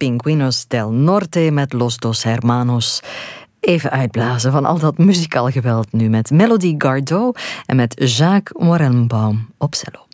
Pingüinos del Norte met Los Dos Hermanos. Even uitblazen van al dat muzikaal geweld nu met Melody Gardot en met Jacques Morenbaum op cello.